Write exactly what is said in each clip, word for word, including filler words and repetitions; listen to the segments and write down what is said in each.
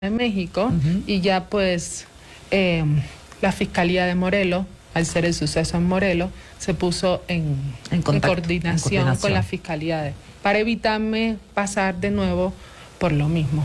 de México, uh-huh. y ya pues eh, la Fiscalía de Morelos, al ser el suceso en Morelos, se puso en, en, contacto, en, coordinación, en coordinación con la Fiscalía de, para evitarme pasar de nuevo por lo mismo.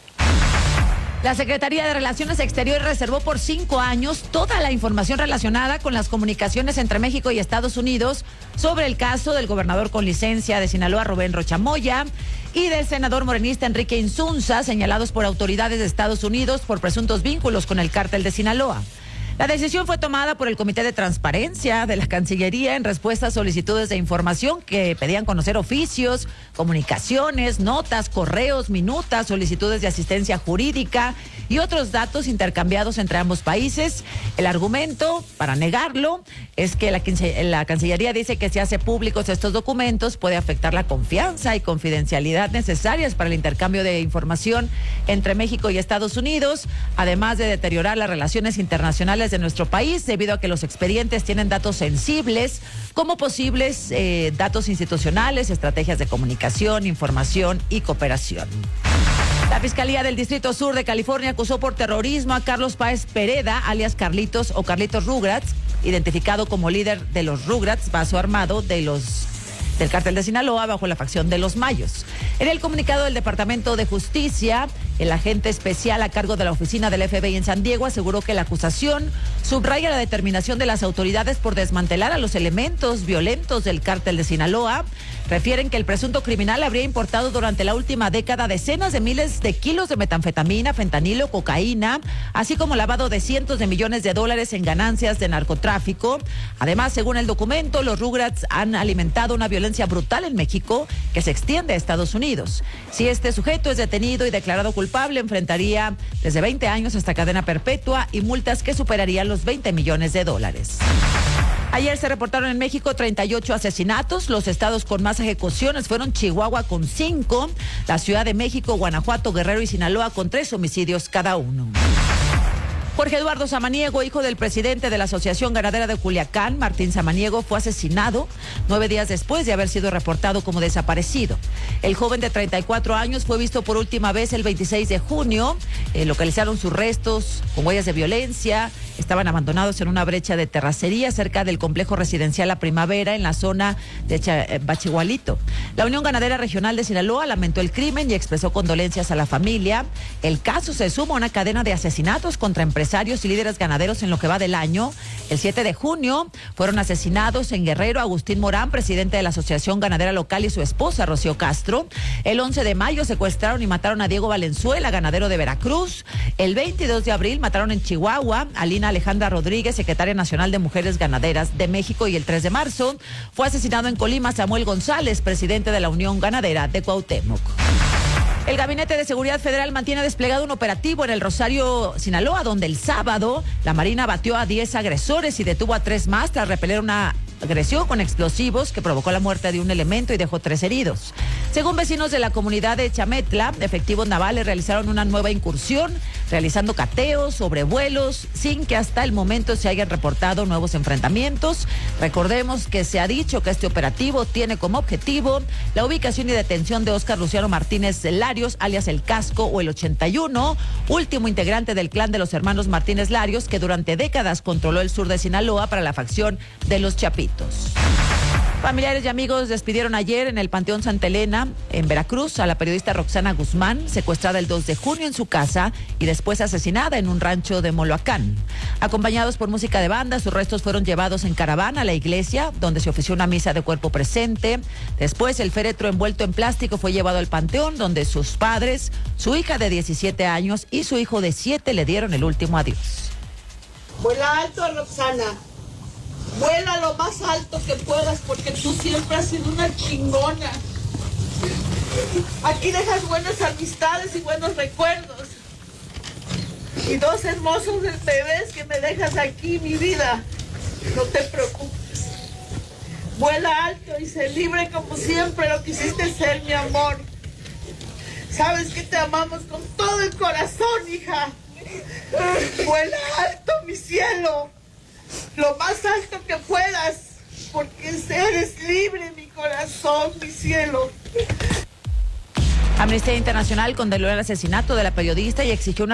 La Secretaría de Relaciones Exteriores reservó por cinco años toda la información relacionada con las comunicaciones entre México y Estados Unidos sobre el caso del gobernador con licencia de Sinaloa, Rubén Rocha Moya, y del senador morenista Enrique Insunza, señalados por autoridades de Estados Unidos por presuntos vínculos con el cártel de Sinaloa. La decisión fue tomada por el Comité de Transparencia de la Cancillería en respuesta a solicitudes de información que pedían conocer oficios, comunicaciones, notas, correos, minutas, solicitudes de asistencia jurídica y otros datos intercambiados entre ambos países. El argumento para negarlo es que la, la Cancillería dice que si hace públicos estos documentos puede afectar la confianza y confidencialidad necesarias para el intercambio de información entre México y Estados Unidos, además de deteriorar las relaciones internacionales de nuestro país, debido a que los expedientes tienen datos sensibles, como posibles eh, datos institucionales, estrategias de comunicación, información y cooperación. La Fiscalía del Distrito Sur de California acusó por terrorismo a Carlos Páez Pereda, alias Carlitos o Carlitos Rugrats, identificado como líder de los Rugrats, vaso armado de los del cártel de Sinaloa bajo la facción de los Mayos. En el comunicado del Departamento de Justicia, el agente especial a cargo de la oficina del F B I en San Diego aseguró que la acusación subraya la determinación de las autoridades por desmantelar a los elementos violentos del cártel de Sinaloa. Refieren que el presunto criminal habría importado durante la última década decenas de miles de kilos de metanfetamina, fentanilo, cocaína, así como lavado de cientos de millones de dólares en ganancias de narcotráfico. Además, según el documento, los Rugrats han alimentado una violencia brutal en México que se extiende a Estados Unidos. Si este sujeto es detenido y declarado culpable, enfrentaría desde veinte años hasta cadena perpetua y multas que superarían los veinte millones de dólares. Ayer se reportaron en México treinta y ocho asesinatos. Los estados con más ejecuciones fueron Chihuahua con cinco, la Ciudad de México, Guanajuato, Guerrero y Sinaloa con tres homicidios cada uno. Jorge Eduardo Samaniego, hijo del presidente de la Asociación Ganadera de Culiacán, Martín Samaniego, fue asesinado nueve días después de haber sido reportado como desaparecido. El joven de treinta y cuatro años fue visto por última vez el veintiséis de junio. Eh, localizaron sus restos con huellas de violencia. Estaban abandonados en una brecha de terracería cerca del complejo residencial La Primavera en la zona de Ch- Bachihualito. La Unión Ganadera Regional de Sinaloa lamentó el crimen y expresó condolencias a la familia. El caso se suma a una cadena de asesinatos contra empresarios y líderes ganaderos en lo que va del año. El siete de junio fueron asesinados en Guerrero Agustín Morán, presidente de la Asociación Ganadera Local, y su esposa Rocío Castro. El once de mayo secuestraron y mataron a Diego Valenzuela, ganadero de Veracruz. El veintidós de abril mataron en Chihuahua a Lina Alejandra Rodríguez, secretaria nacional de Mujeres Ganaderas de México, y el tres de marzo fue asesinado en Colima Samuel González, presidente de la Unión Ganadera de Cuauhtémoc. El Gabinete de Seguridad Federal mantiene desplegado un operativo en el Rosario, Sinaloa, donde el sábado la Marina batió a diez agresores y detuvo a tres más tras repeler una agresión con explosivos que provocó la muerte de un elemento y dejó tres heridos. Según vecinos de la comunidad de Chametla, efectivos navales realizaron una nueva incursión, realizando cateos, sobrevuelos, sin que hasta el momento se hayan reportado nuevos enfrentamientos. Recordemos que se ha dicho que este operativo tiene como objetivo la ubicación y detención de Óscar Luciano Martínez Larios, alias El Casco o el ochenta y uno, último integrante del clan de los hermanos Martínez Larios, que durante décadas controló el sur de Sinaloa para la facción de los Chapitos. Familiares y amigos despidieron ayer en el Panteón Santa Elena, en Veracruz, a la periodista Roxana Guzmán, secuestrada el dos de junio en su casa y después asesinada en un rancho de Moloacán. Acompañados por música de banda, sus restos fueron llevados en caravana a la iglesia, donde se ofició una misa de cuerpo presente. Después, el féretro envuelto en plástico fue llevado al panteón, donde sus padres, su hija de diecisiete años y su hijo de siete le dieron el último adiós. Vuela alto, Roxana. Vuela lo más alto que puedas, porque tú siempre has sido una chingona. Aquí dejas buenas amistades y buenos recuerdos. Y dos hermosos bebés que me dejas aquí, mi vida. No te preocupes. Vuela alto y sé libre como siempre lo quisiste ser, mi amor. Sabes que te amamos con todo el corazón, hija. Vuela alto, mi cielo. Lo más alto que puedas, porque eres libre, mi corazón, mi cielo. Amnistía Internacional condenó el asesinato de la periodista y exigió una